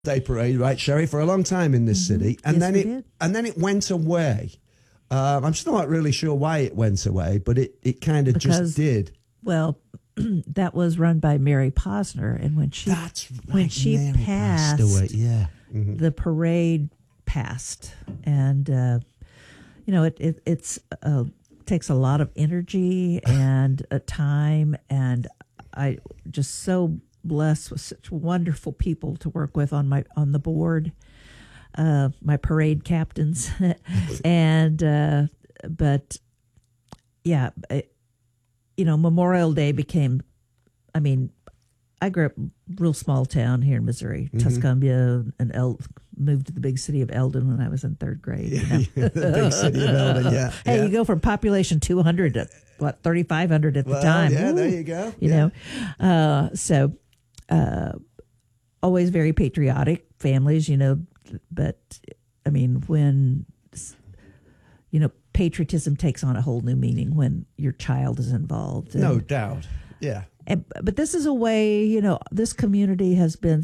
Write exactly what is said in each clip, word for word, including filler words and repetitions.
Day Parade, right, Sherry, for a long time in this mm-hmm. city, and yes, then we it did. and then it went away. Um, I'm still not really sure why it went away, but it, it kind of just did. Well, that was run by Mary Posner, and when she That's right, when she Mary passed, passed away. Yeah, mm-hmm. the parade passed, and uh, you know it, it it's uh, takes a lot of energy and uh, time, and I just so blessed with such wonderful people to work with on my on the board, uh, my parade captains, and uh, but yeah. It, You know, Memorial Day became, I mean, I grew up real small town here in Missouri, mm-hmm. Tuscumbia, and El- moved to the big city of Eldon when I was in third grade. You know? The big city of Eldon, yeah. Hey, yeah. you go from population two hundred to, what, thirty-five hundred at well, the time. Yeah, Ooh, there you go. You yeah. know, uh, so uh, always very patriotic families, you know, but, I mean, when, you know, patriotism takes on a whole new meaning when your child is involved. And, no doubt. Yeah. And, but this is a way, you know, this community has been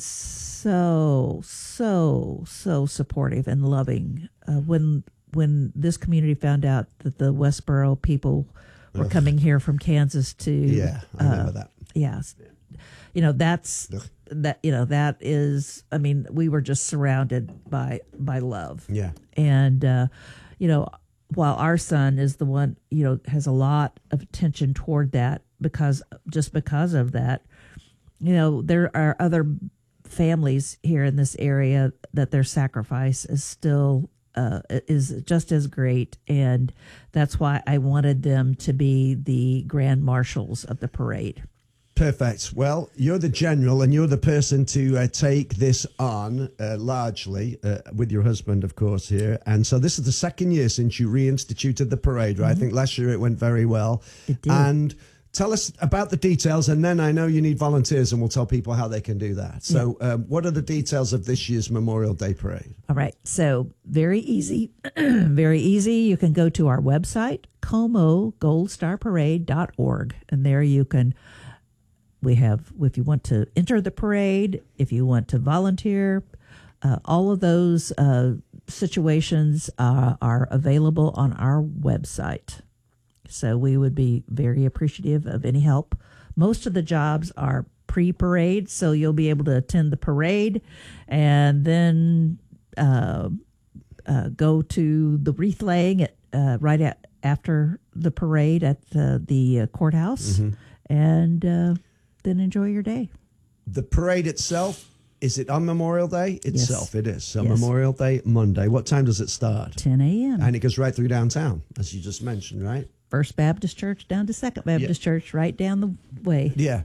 so, so, so supportive and loving. Uh, when when this community found out that the Westboro people were Ugh. coming here from Kansas to, yeah, I remember uh, that. Yes, you know that's Ugh. that. You know that is. I mean, we were just surrounded by by love. Yeah, and uh, you know. While our son is the one, you know, has a lot of attention toward that because just because of that, you know, there are other families here in this area that their sacrifice is still uh, is just as great, and that's why I wanted them to be the grand marshals of the parade. Perfect. Well, you're the general and you're the person to uh, take this on uh, largely uh, with your husband, of course, here. And so this is the second year since you reinstituted the parade, right? Mm-hmm. I think last year it went very well. It did. And tell us about the details, and then I know you need volunteers, and we'll tell people how they can do that. So yeah. um, what are the details of this year's Memorial Day Parade? All right. So very easy. Very easy. You can go to our website, como gold star parade dot org, and there you can... We have, if you want to enter the parade, if you want to volunteer, uh, all of those uh, situations uh, are available on our website. So we would be very appreciative of any help. Most of the jobs are pre-parade, so you'll be able to attend the parade and then uh, uh, go to the wreath laying at, uh, right at, after the parade at the, the uh, courthouse, mm-hmm. and uh, then enjoy your day. The parade itself, is it on Memorial Day itself? Yes. It is. So yes. Memorial Day, Monday. What time does it start? ten a.m. And it goes right through downtown, as you just mentioned, right? First Baptist Church down to Second Baptist yeah. Church, right down the way. Yeah.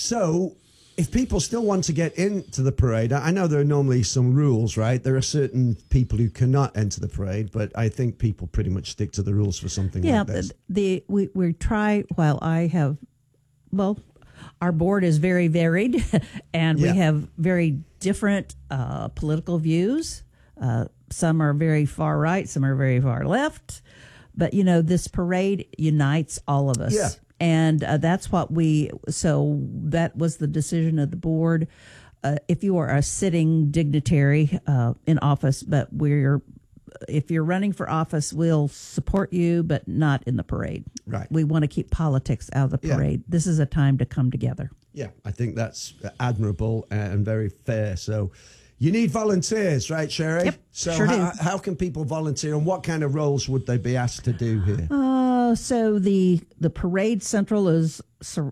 So if people still want to get into the parade, I know there are normally some rules, right? There are certain people who cannot enter the parade, but I think people pretty much stick to the rules for something yeah, like this. Yeah, the, we, we try, while I have, well... Our board is very varied, and yeah. we have very different uh, political views. Uh, some are very far right, some are very far left. But, you know, this parade unites all of us. Yeah. And uh, that's what we, so that was the decision of the board. Uh, if you are a sitting dignitary uh, in office, but we're, if you're running for office, we'll support you, but not in the parade. Right. We want to keep politics out of the parade. Yeah. This is a time to come together. Yeah, I think that's admirable and very fair. So you need volunteers, right, Sherry? Yep, so sure how, do. how can people volunteer, and what kind of roles would they be asked to do here? Uh, so the the parade central is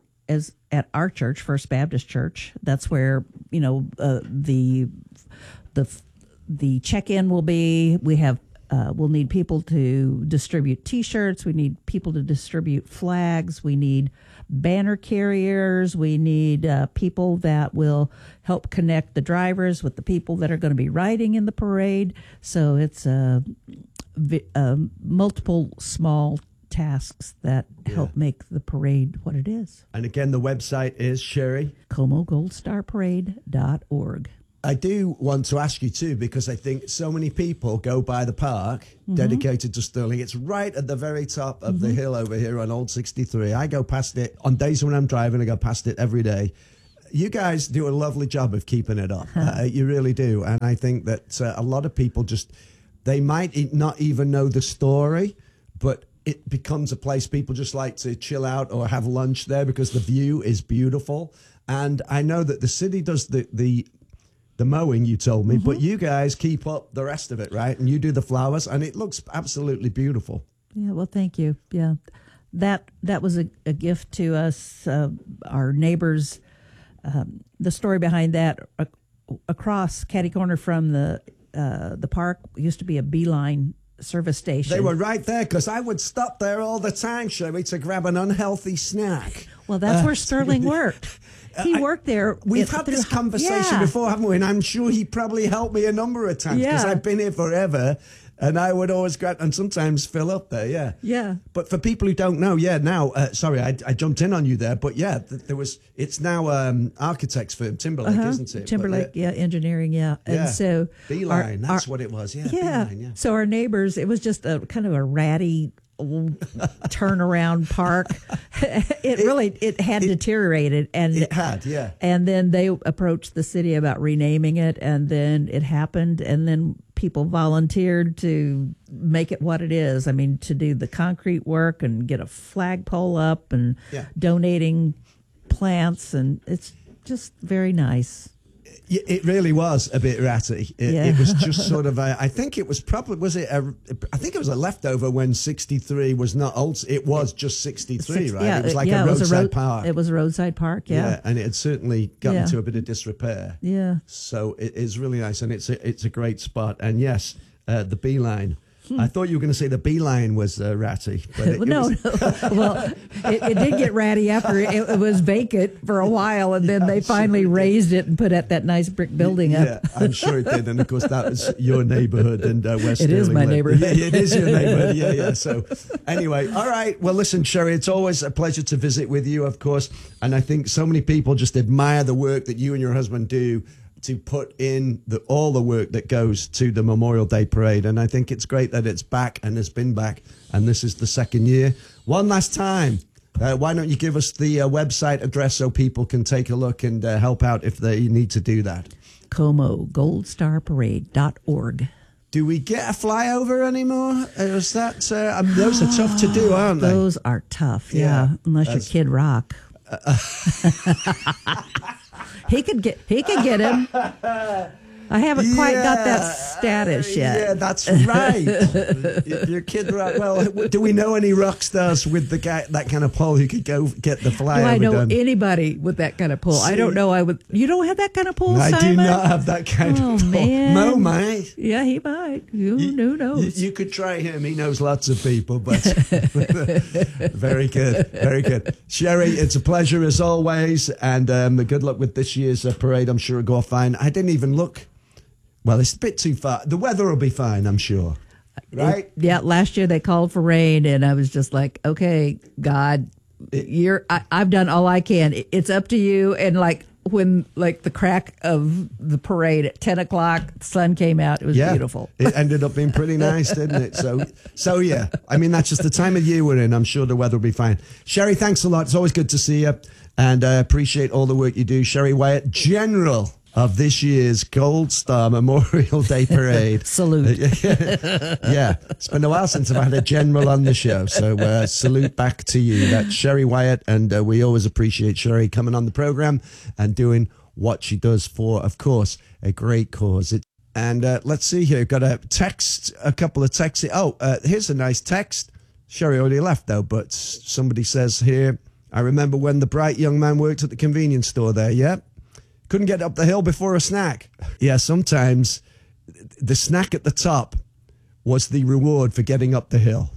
is at our church, First Baptist Church. That's where, you know, uh, the the the check-in will be. We have uh, we'll need people to distribute T-shirts. We need people to distribute flags. We need banner carriers. We need uh, people that will help connect the drivers with the people that are going to be riding in the parade. So it's uh, vi- uh, multiple small tasks that yeah. help make the parade what it is. And again, the website is, Sherry? como gold star parade dot org. I do want to ask you too, because I think so many people go by the park mm-hmm. dedicated to Sterling. It's right at the very top of mm-hmm. the hill over here on Old sixty-three. I go past it on days when I'm driving. I go past it every day. you guys do a lovely job of keeping it up. Uh, you really do. And I think that uh, a lot of people just, they might e- not even know the story, but it becomes a place people just like to chill out or have lunch there because the view is beautiful. And I know that the city does the, the, the mowing, you told me, mm-hmm. but you guys keep up the rest of it, right? And you do the flowers, and it looks absolutely beautiful. Yeah, well, thank you. Yeah, that that was a, a gift to us, uh, our neighbors. Um, the story behind that, uh, across catty corner from the uh, the park used to be a Beeline service station. They were right there because I would stop there all the time, Sherry, to grab an unhealthy snack. Well, that's uh, where Sterling worked. He I, worked there. We've it, had through, this conversation yeah. before, haven't we? And I'm sure he probably helped me a number of times because Yeah. I've been here forever. And I would always grab and sometimes fill up there, yeah. Yeah. But for people who don't know, yeah, now, uh, sorry, I, I jumped in on you there, but yeah, th- there was, it's now um, architect's firm, Timberlake, uh-huh. isn't it? Timberlake, but, yeah, engineering, yeah. And yeah. so Beeline, our, that's our, what it was, yeah. Yeah. Beeline, yeah. So our neighbors, it was just a kind of a ratty old turnaround park. it, it really, it had it, deteriorated. And it had, yeah. And then they approached the city about renaming it, and then it happened, and then people volunteered to make it what it is. I mean, to do the concrete work and get a flagpole up and yeah. donating plants, and it's just very nice. It really was a bit ratty. It, yeah. it was just sort of a, I think it was probably, was it a, I think it was a leftover when sixty-three was not old. It was just sixty-three, Six, right? Yeah, it was like yeah, a roadside it was a road, park. It was a roadside park, yeah. Yeah, and it had certainly gotten yeah. to a bit of disrepair. Yeah. So it is really nice, and it's a, it's a great spot. And yes, uh, the Beeline. I thought you were going to say the Beeline was uh, ratty. But it, no, it was... no. Well, it, it did get ratty after it, it was vacant for a while, and then yeah, they I'm finally sure raised it and put up that nice brick building yeah, up. Yeah, I'm sure it did. And of course, that was your neighborhood and uh, West It Sterling. is my lived. neighborhood. Yeah, it is your neighborhood. Yeah, yeah. So anyway, all right. Well, listen, Sherry, it's always a pleasure to visit with you, of course. And I think so many people just admire the work that you and your husband do to put in the, all the work that goes to the Memorial Day Parade. And I think it's great that it's back and has been back. And this is the second year. One last time, uh, why don't you give us the uh, website address so people can take a look and uh, help out if they need to do that? Como Gold Star Parade dot org. Do we get a flyover anymore? Is that, uh, I mean, those are tough to do, aren't they? Those are tough, yeah, yeah unless you're Kid Rock. Uh, He could get he could get him. I haven't quite yeah, got that status yet. Yeah, that's right. Your Kid Rock. Well, do we know any rock stars with the guy, that kind of pull who could go get the flyover Do I know done? anybody with that kind of pull? See, I don't know. I would. You don't have that kind of pull, I Simon? do not have that kind oh, of pull. Man. Mo might. Yeah, he might. Who, you, who knows? You, you could try him. He knows lots of people, but very good. Very good. Sherry, it's a pleasure as always, and um, good luck with this year's uh, parade. I'm sure it'll go fine. I didn't even look. Well, it's a bit too far. The weather will be fine, I'm sure. Right? It, yeah, last year they called for rain, and I was just like, okay, God, it, you're. I, I've done all I can. It, it's up to you. And like when like the crack of the parade at ten o'clock, the sun came out. It was yeah, beautiful. It ended up being pretty nice, didn't it? So, so yeah. I mean, that's just the time of year we're in. I'm sure the weather will be fine. Sherry, thanks a lot. It's always good to see you, and I uh, appreciate all the work you do. Sherry Wyatt, General of this year's Gold Star Memorial Day Parade. Salute. Yeah, it's been a while since I've had a general on the show, so uh, salute back to you. That's Sherry Wyatt, and uh, we always appreciate Sherry coming on the program and doing what she does for, of course, a great cause. It, and uh, let's see here, got a text, a couple of texts. Oh, uh, here's a nice text. Sherry already left, though, but somebody says here, I remember when the bright young man worked at the convenience store there, yeah? Couldn't get up the hill before a snack. Yeah, sometimes the snack at the top was the reward for getting up the hill.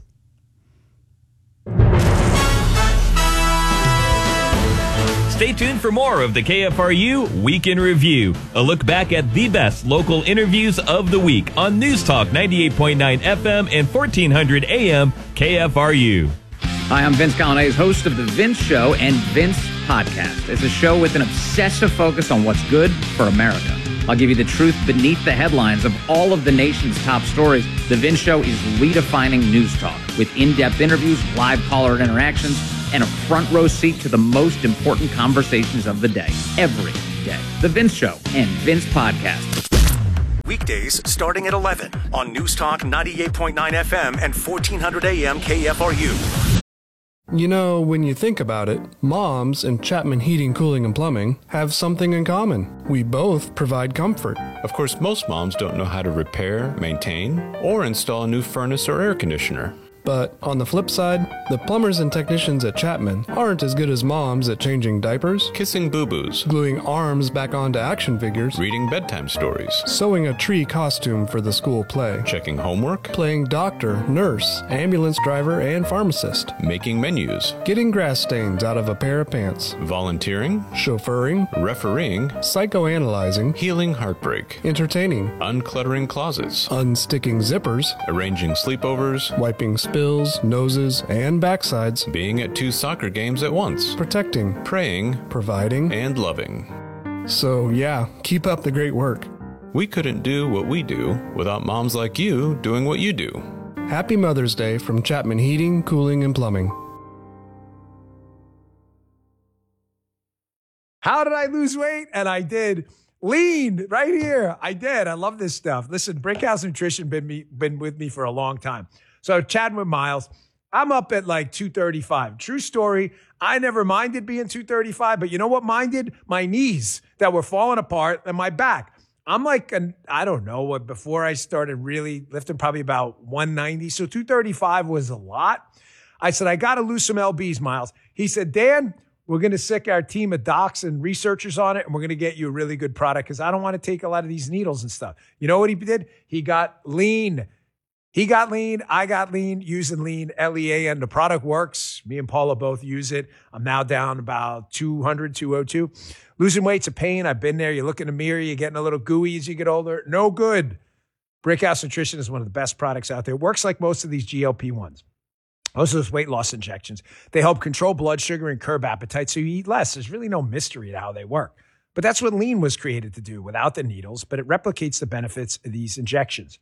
Stay tuned for more of the K F R U Week in Review. A look back at the best local interviews of the week on News Talk ninety-eight point nine F M and fourteen hundred A M K F R U. Hi, I'm Vince Colonnese, host of The Vince Show and Vince Podcast. It's a show with an obsessive focus on what's good for America. I'll give you the truth beneath the headlines of all of the nation's top stories. The Vince Show is redefining news talk with in-depth interviews, live caller interactions, and a front row seat to the most important conversations of the day, every day. The Vince Show and Vince Podcast. Weekdays starting at eleven on News Talk ninety-eight point nine F M and fourteen hundred A M K F R U. You know, when you think about it, moms and Chapman Heating, Cooling, and Plumbing have something in common. We both provide comfort. Of course, most moms don't know how to repair, maintain, or install a new furnace or air conditioner. But on the flip side, the plumbers and technicians at Chapman aren't as good as moms at changing diapers, kissing boo-boos, gluing arms back onto action figures, reading bedtime stories, sewing a tree costume for the school play, checking homework, playing doctor, nurse, ambulance driver, and pharmacist, making menus, getting grass stains out of a pair of pants, volunteering, chauffeuring, refereeing, psychoanalyzing, healing heartbreak, entertaining, uncluttering closets, unsticking zippers, arranging sleepovers, wiping spills, noses, and backsides, being at two soccer games at once, protecting, praying, providing, and loving. So yeah, keep up the great work. We couldn't do what we do without moms like you doing what you do. Happy Mother's Day from Chapman Heating, Cooling, and Plumbing. How did I lose weight? And I did. Lean right here. I did. I love this stuff. Listen, Brickhouse Nutrition been me been with me for a long time. So chatting with Miles, I'm up at like two thirty-five. True story. I never minded being two thirty-five, but you know what minded? My knees that were falling apart and my back. I'm like, an, I don't know what, before I started really lifting, probably about one ninety. So two thirty-five was a lot. I said, I got to lose some L Bs, Miles. He said, Dan, we're going to sick our team of docs and researchers on it, and we're going to get you a really good product because I don't want to take a lot of these needles and stuff. You know what he did? He got lean. He got lean. I got lean using lean, L E A N. The product works. Me and Paula both use it. I'm now down about two hundred, two oh two. Losing weight's a pain. I've been there. You look in the mirror, you're getting a little gooey as you get older. No good. Brickhouse Nutrition is one of the best products out there. It works like most of these G L P ones. Most of those weight loss injections. They help control blood sugar and curb appetite so you eat less. There's really no mystery to how they work. But that's what lean was created to do without the needles, but it replicates the benefits of these injections.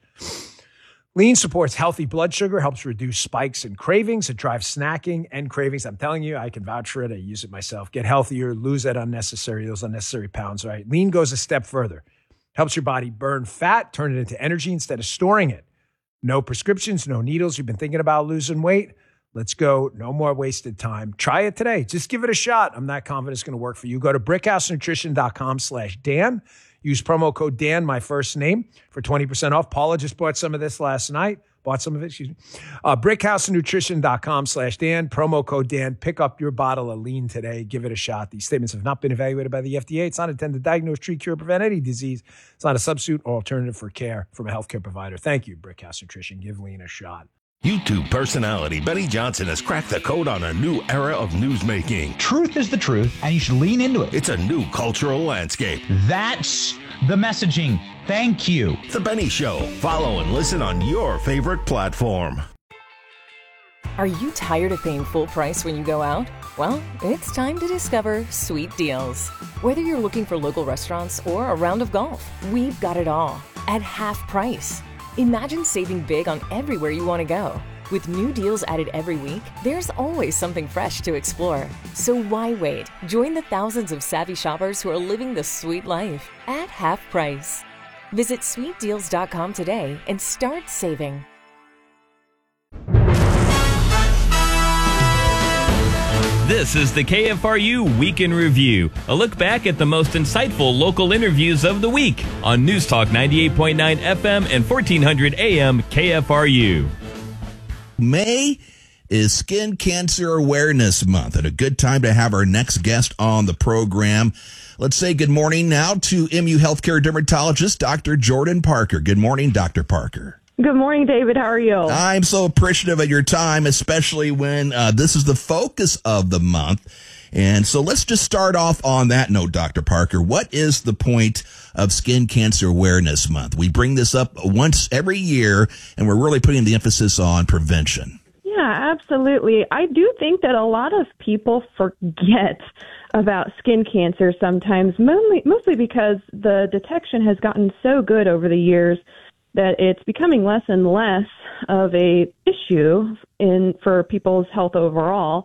Lean supports healthy blood sugar, helps reduce spikes and cravings. It drives snacking and cravings. I'm telling you, I can vouch for it. I use it myself. Get healthier, lose that unnecessary, those unnecessary pounds, right? Lean goes a step further. Helps your body burn fat, turn it into energy instead of storing it. No prescriptions, no needles. You've been thinking about losing weight? Let's go. No more wasted time. Try it today. Just give it a shot. I'm not confident it's going to work for you. Go to brickhousenutrition.com slash Dan. Use promo code Dan, my first name, for twenty percent off. Paula just bought some of this last night. Bought some of it, excuse me. Uh, brickhousenutrition.com slash Dan. Promo code Dan. Pick up your bottle of lean today. Give it a shot. These statements have not been evaluated by the F D A. It's not intended to diagnose, treat, cure, prevent any disease. It's not a substitute or alternative for care from a healthcare provider. Thank you, Brickhouse Nutrition. Give lean a shot. YouTube personality Benny Johnson has cracked the code on a new era of newsmaking. Truth is the truth, and you should lean into it. It's a new cultural landscape. That's the messaging. Thank you. The Benny Show. Follow and listen on your favorite platform. Are you tired of paying full price when you go out? Well, it's time to discover Sweet Deals. Whether you're looking for local restaurants or a round of golf, we've got it all at half price. Imagine saving big on everywhere you want to go. With new deals added every week, there's always something fresh to explore. So why wait? Join the thousands of savvy shoppers who are living the sweet life at half price. Visit sweet deals dot com today and start saving. This is the K F R U Week in Review, a look back at the most insightful local interviews of the week on News Talk ninety-eight point nine F M and fourteen hundred A M K F R U. May is Skin Cancer Awareness Month, and a good time to have our next guest on the program. Let's say good morning now to M U Healthcare dermatologist, Doctor Jordan Parker. Good morning, Doctor Parker. Good morning, David. How are you? I'm so appreciative of your time, especially when uh, this is the focus of the month. And so let's just start off on that note, Doctor Parker. What is the point of Skin Cancer Awareness Month? We bring this up once every year, and we're really putting the emphasis on prevention. Yeah, absolutely. I do think that a lot of people forget about skin cancer sometimes, mostly, mostly because the detection has gotten so good over the years that it's becoming less and less of a issue in for people's health overall.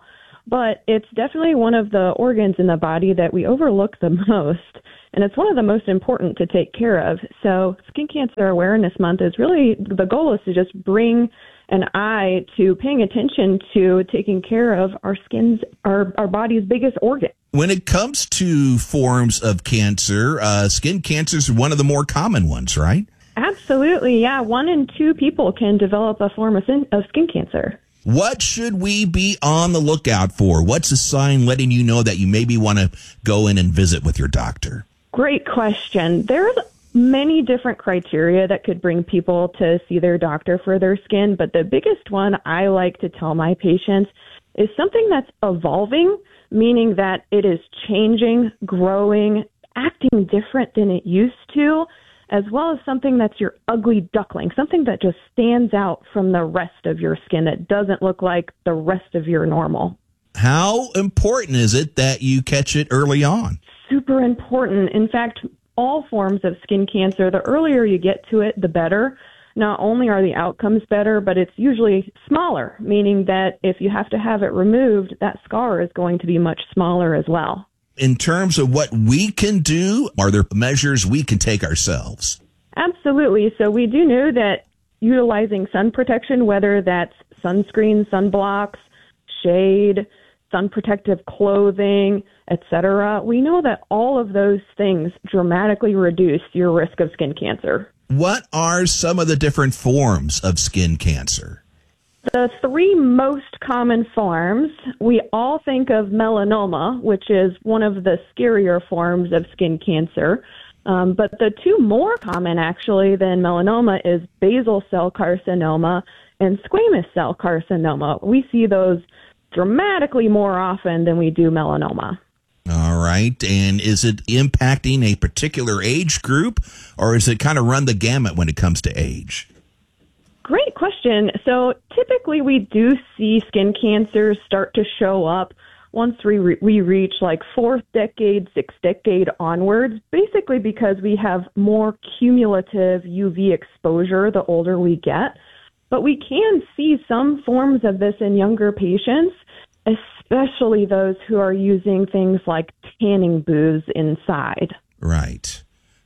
but it's definitely one of the organs in the body that we overlook the most, and it's one of the most important to take care of. So Skin Cancer Awareness Month is really, the goal is to just bring an eye to paying attention to taking care of our skin's, our, our body's biggest organ. When it comes to forms of cancer, uh, skin cancer is one of the more common ones, right? Absolutely, yeah. One in two people can develop a form of, sin, of skin cancer. What should we be on the lookout for? What's a sign letting you know that you maybe want to go in and visit with your doctor? Great question. There's many different criteria that could bring people to see their doctor for their skin, but the biggest one I like to tell my patients is something that's evolving, meaning that it is changing, growing, acting different than it used to, as well as something that's your ugly duckling, something that just stands out from the rest of your skin that doesn't look like the rest of your normal. How important is it that you catch it early on? Super important. In fact, all forms of skin cancer, the earlier you get to it, the better. Not only are the outcomes better, but it's usually smaller, meaning that if you have to have it removed, that scar is going to be much smaller as well. In terms of what we can do, are there measures we can take ourselves? Absolutely. So we do know that utilizing sun protection, whether that's sunscreen, sunblocks, shade, sun protective clothing, et cetera, we know that all of those things dramatically reduce your risk of skin cancer. What are some of the different forms of skin cancer? The three most common forms, we all think of melanoma, which is one of the scarier forms of skin cancer. Um, but the two more common, actually, than melanoma is basal cell carcinoma and squamous cell carcinoma. We see those dramatically more often than we do melanoma. All right. And is it impacting a particular age group, or is it kind of run the gamut when it comes to age? Great question. So typically we do see skin cancers start to show up once we, re- we reach like fourth decade, sixth decade onwards, basically because we have more cumulative U V exposure the older we get. But we can see some forms of this in younger patients, especially those who are using things like tanning booths inside. Right.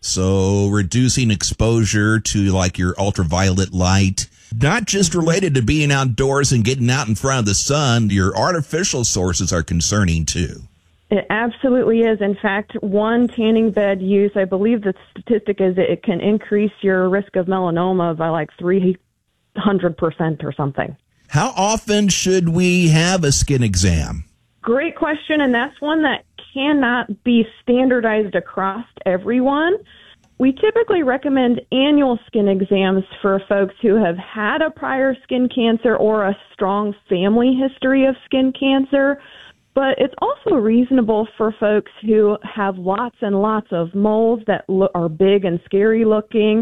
So reducing exposure to like your ultraviolet light, not just related to being outdoors and getting out in front of the sun, your artificial sources are concerning too. It absolutely is. In fact, one tanning bed use, I believe the statistic is that it can increase your risk of melanoma by like three hundred percent or something. How often should we have a skin exam? Great question, and that's one that cannot be standardized across everyone. We typically recommend annual skin exams for folks who have had a prior skin cancer or a strong family history of skin cancer, but it's also reasonable for folks who have lots and lots of moles that lo- are big and scary looking.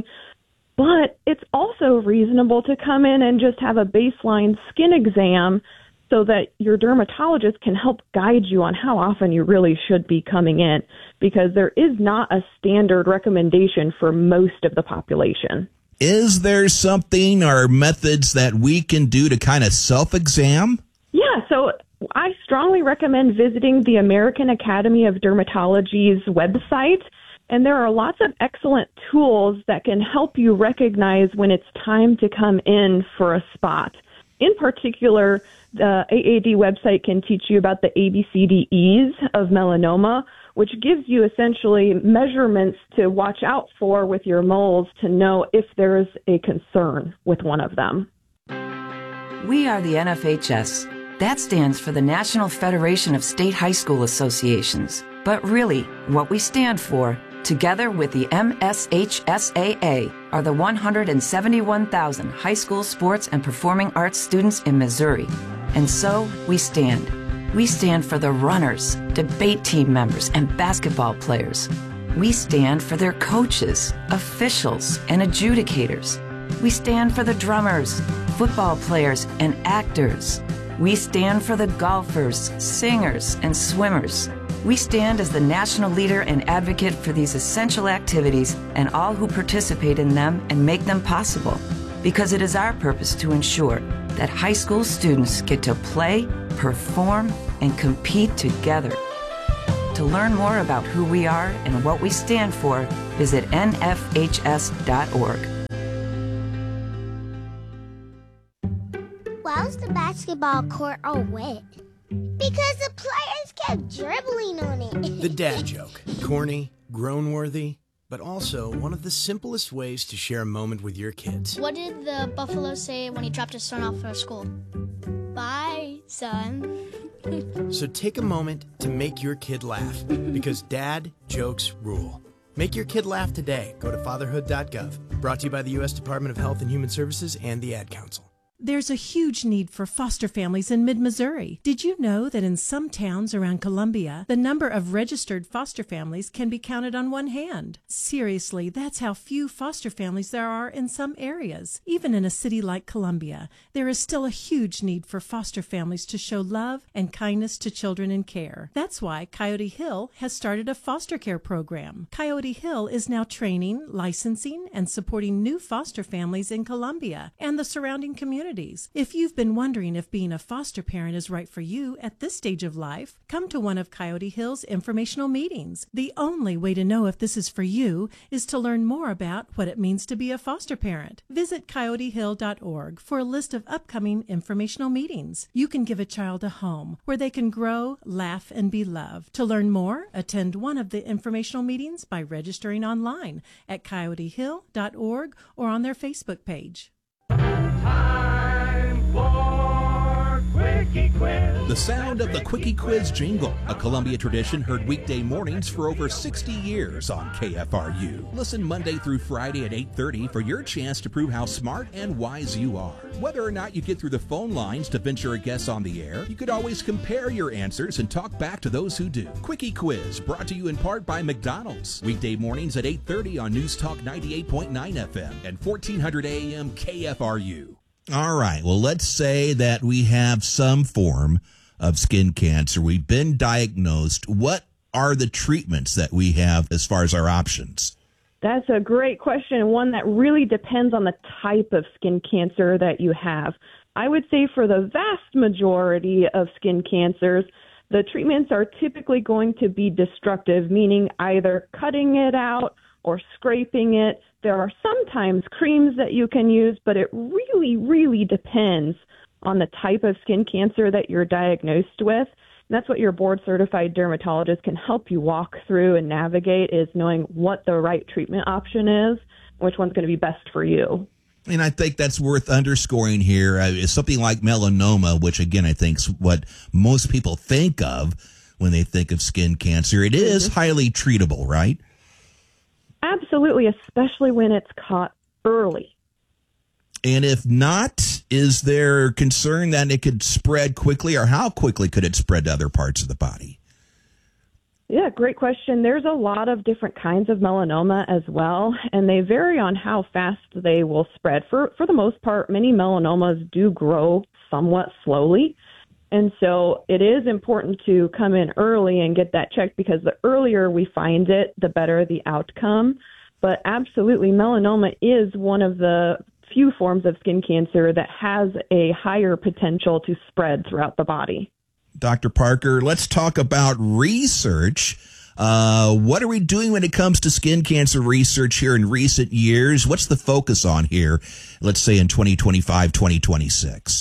But it's also reasonable to come in and just have a baseline skin exam so that your dermatologist can help guide you on how often you really should be coming in, because there is not a standard recommendation for most of the population. Is there something or methods that we can do to kind of self-exam? Yeah, so I strongly recommend visiting the American Academy of Dermatology's website. And there are lots of excellent tools that can help you recognize when it's time to come in for a spot. In particular, the A A D website can teach you about the A B C D Es of melanoma, which gives you essentially measurements to watch out for with your moles to know if there is a concern with one of them. We are the N F H S. That stands for the National Federation of State High School Associations. But really, what we stand for, together with the M S H S A A, are the one hundred seventy-one thousand high school sports and performing arts students in Missouri. And so we stand. We stand for the runners, debate team members, and basketball players. We stand for their coaches, officials, and adjudicators. We stand for the drummers, football players, and actors. We stand for the golfers, singers, and swimmers. We stand as the national leader and advocate for these essential activities and all who participate in them and make them possible, because it is our purpose to ensure that high school students get to play, perform, and compete together. To learn more about who we are and what we stand for, visit N F H S dot org. Why was the basketball court all wet? Because the players kept dribbling on it. The dad joke. Corny, groan-worthy, but also one of the simplest ways to share a moment with your kids. What did the buffalo say when he dropped his son off for school? Bye, son. So take a moment to make your kid laugh, because dad jokes rule. Make your kid laugh today. Go to fatherhood dot gov. Brought to you by the U S Department of Health and Human Services and the Ad Council. There's a huge need for foster families in mid-Missouri. Did you know that in some towns around Columbia, the number of registered foster families can be counted on one hand? Seriously, that's how few foster families there are in some areas. Even in a city like Columbia, there is still a huge need for foster families to show love and kindness to children in care. That's why Coyote Hill has started a foster care program. Coyote Hill is now training, licensing, and supporting new foster families in Columbia and the surrounding community. If you've been wondering if being a foster parent is right for you at this stage of life, come to one of Coyote Hill's informational meetings. The only way to know if this is for you is to learn more about what it means to be a foster parent. Visit coyote hill dot org for a list of upcoming informational meetings. You can give a child a home where they can grow, laugh, and be loved. To learn more, attend one of the informational meetings by registering online at coyote hill dot org or on their Facebook page. The sound of the Quickie Quiz jingle, a Columbia tradition heard weekday mornings for over sixty years on K F R U. Listen Monday through Friday at eight thirty for your chance to prove how smart and wise you are. Whether or not you get through the phone lines to venture a guess on the air, you could always compare your answers and talk back to those who do. Quickie Quiz, brought to you in part by McDonald's. Weekday mornings at eight thirty on News Talk ninety-eight point nine F M and fourteen hundred A M K F R U. All right. Well, let's say that we have some form of skin cancer. We've been diagnosed. What are the treatments that we have as far as our options? That's a great question, and one that really depends on the type of skin cancer that you have. I would say for the vast majority of skin cancers, the treatments are typically going to be destructive, meaning either cutting it out or scraping it. There are sometimes creams that you can use, but it really, really depends on the type of skin cancer that you're diagnosed with. And that's what your board-certified dermatologist can help you walk through and navigate, is knowing what the right treatment option is, which one's going to be best for you. And I think that's worth underscoring here. Uh, is something like melanoma, which, again, I think is what most people think of when they think of skin cancer. It is mm-hmm. highly treatable, right? Absolutely, especially when it's caught early. And if not, is there concern that it could spread quickly, or how quickly could it spread to other parts of the body? Yeah, great question. There's a lot of different kinds of melanoma as well, and they vary on how fast they will spread. For for the most part, many melanomas do grow somewhat slowly. And so it is important to come in early and get that checked, because the earlier we find it, the better the outcome. But absolutely, melanoma is one of the few forms of skin cancer that has a higher potential to spread throughout the body. Doctor Parker, let's talk about research. Uh, what are we doing when it comes to skin cancer research here in recent years? What's the focus on here, let's say in twenty twenty-five, twenty twenty-six?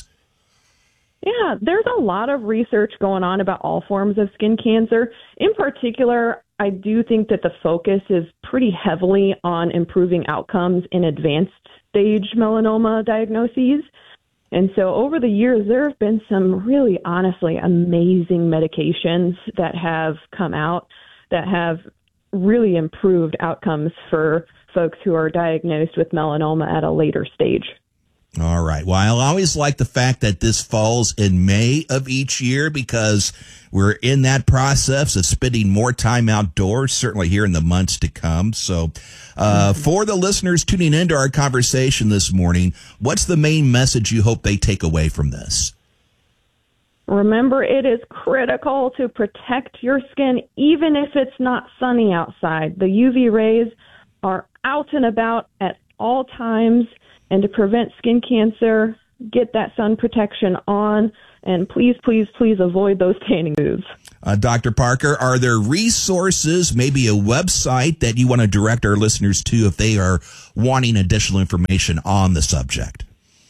Yeah, there's a lot of research going on about all forms of skin cancer. In particular, I do think that the focus is pretty heavily on improving outcomes in advanced stage melanoma diagnoses. And so over the years, there have been some really, honestly, amazing medications that have come out that have really improved outcomes for folks who are diagnosed with melanoma at a later stage. All right. Well, I always like the fact that this falls in May of each year, because we're in that process of spending more time outdoors, certainly here in the months to come. So uh, mm-hmm. for the listeners tuning into our conversation this morning, what's the main message you hope they take away from this? Remember, it is critical to protect your skin, even if it's not sunny outside. The U V rays are out and about at all times. And to prevent skin cancer, get that sun protection on And please, please, please avoid those tanning booths. Uh, Doctor Parker, are there resources, maybe a website that you want to direct our listeners to if they are wanting additional information on the subject?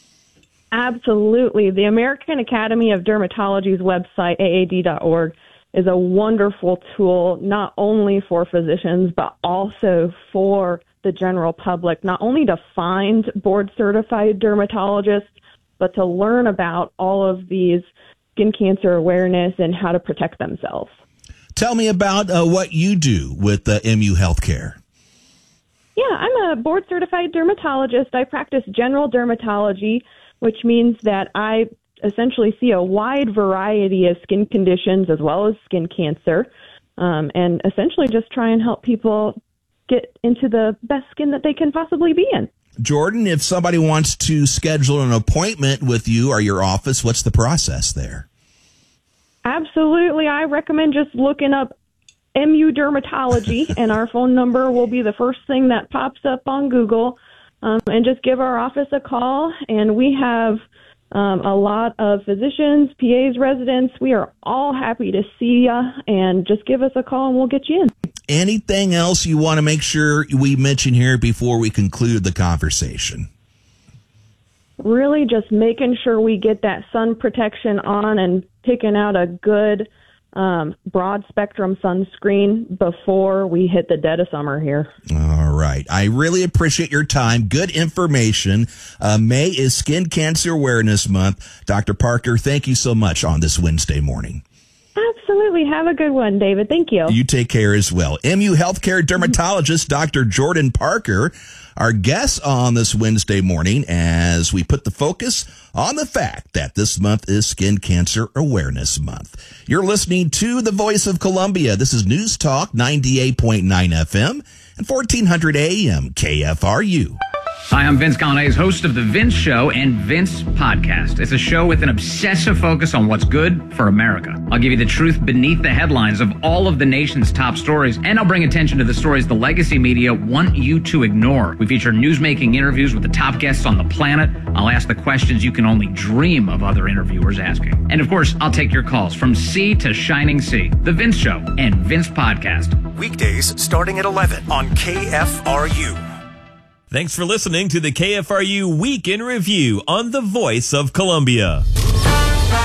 Absolutely. The American Academy of Dermatology's website, A A D dot org, is a wonderful tool, not only for physicians, but also for the general public, not only to find board-certified dermatologists, but to learn about all of these skin cancer awareness and how to protect themselves. Tell me about uh, what you do with uh, M U Healthcare. Yeah, I'm a board-certified dermatologist. I practice general dermatology, which means that I essentially see a wide variety of skin conditions as well as skin cancer, um, and essentially just try and help people get into the best skin that they can possibly be in. Jordan, if somebody wants to schedule an appointment with you or your office, what's the process there? Absolutely. I recommend just looking up M U Dermatology, and our phone number will be the first thing that pops up on Google, um, and just give our office a call. And we have um, a lot of physicians, P As, residents. We are all happy to see you, and just give us a call and we'll get you in. Anything else you want to make sure we mention here before we conclude the conversation? Really just making sure we get that sun protection on and picking out a good um, broad spectrum sunscreen before we hit the dead of summer here. All right. I really appreciate your time. Good information. Uh, May is Skin Cancer Awareness Month. Doctor Parker, thank you so much on this Wednesday morning. Absolutely. Have a good one, David. Thank you. You take care as well. M U Healthcare dermatologist Doctor Jordan Parker, our guest on this Wednesday morning as we put the focus on the fact that this month is Skin Cancer Awareness Month. You're listening to The Voice of Columbia. This is News Talk ninety-eight point nine F M and fourteen hundred A M K F R U. Hi, I'm Vince Callanes, host of The Vince Show and Vince Podcast. It's a show with an obsessive focus on what's good for America. I'll give you the truth beneath the headlines of all of the nation's top stories, and I'll bring attention to the stories the legacy media want you to ignore. We feature newsmaking interviews with the top guests on the planet. I'll ask the questions you can only dream of other interviewers asking. And of course, I'll take your calls from sea to shining sea. The Vince Show and Vince Podcast. Weekdays starting at eleven on K F R U. Thanks for listening to the K F R U Week in Review on The Voice of Columbia.